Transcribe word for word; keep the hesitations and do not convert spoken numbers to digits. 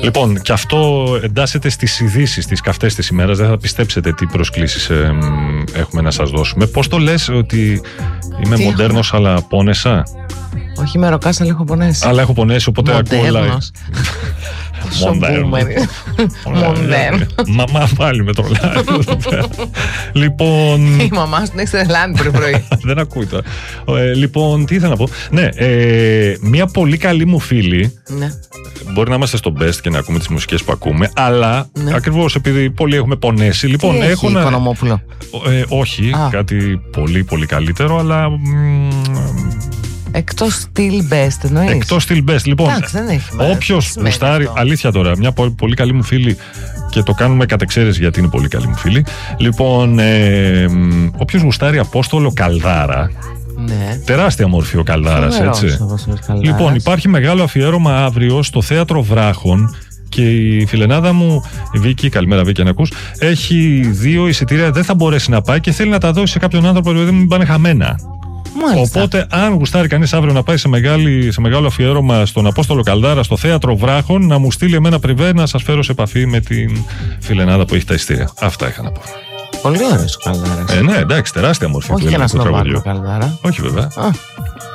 Λοιπόν, και αυτό εντάσσεται στις ειδήσεις, τις καυτές της ημέρας. Δεν θα πιστέψετε τι προσκλήσεις ε, έχουμε να σας δώσουμε. Πώς το λες ότι είμαι τι μοντέρνος έχω? Αλλά πόνεσα? Όχι, είμαι ροκάς, αλλά έχω πονέσει. Αλλά έχω πονέσει, οπότε ακούω όλα. Μοντέρνο. Μαμά πάλι με τρολάει. Λοιπόν. Η μαμά σου την έχει τρελάνει πρωί-πρωί. Δεν ακούει τώρα. Λοιπόν, τι ήθελα να πω. Ναι, μια πολύ καλή μου φίλη. Μπορεί να είμαστε στο best και να ακούμε τις μουσικές που ακούμε, αλλά ακριβώς επειδή πολλοί έχουμε πονέσει. Λοιπόν, έχω ένα. Οικονομόπουλο. Όχι, κάτι πολύ πολύ καλύτερο, αλλά. Εκτός still best, εννοείς? Εκτός still best. Λοιπόν, όποιος γουστάρει, αλήθεια τώρα, μια πολύ, πολύ καλή μου φίλη, και το κάνουμε κατ' εξαίρεση γιατί είναι πολύ καλή μου φίλη. Λοιπόν, ε, όποιος γουστάρει Απόστολο Καλδάρα. Ναι. Τεράστια μορφή ο Καλδάρας, έτσι. Λοιπόν, υπάρχει μεγάλο αφιέρωμα αύριο στο Θέατρο Βράχων. Και η φιλενάδα μου, η Βίκη, καλημέρα Βίκη, αν ακούς, έχει δύο εισιτήρια, δεν θα μπορέσει να πάει και θέλει να τα δώσει σε κάποιον άνθρωπο που δεν μην πάνε χαμένα. Μάλιστα. Οπότε, αν γουστάρει κανείς αύριο να πάει σε, μεγάλη, σε μεγάλο αφιέρωμα στον Απόστολο Καλδάρα, στο Θέατρο Βράχων, να μου στείλει εμένα πριβέ να σας φέρω σε επαφή με την φιλενάδα που έχει τα ειστήρια. Αυτά είχα να πω. Πολύ ωραίος ο Καλδάρας. Ε, ναι, εντάξει, τεράστια μορφή του ελληνικού τραγουδιού. Όχι, όχι βέβαια. Α.